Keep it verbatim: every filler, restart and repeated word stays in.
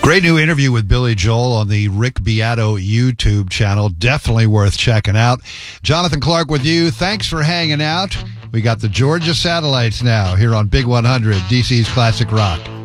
Great new interview with Billy Joel on the Rick Beato YouTube channel. Definitely worth checking out. Jonathan Clark with you. Thanks for hanging out. We got the Georgia Satellites now here on Big one hundred, D C's Classic Rock.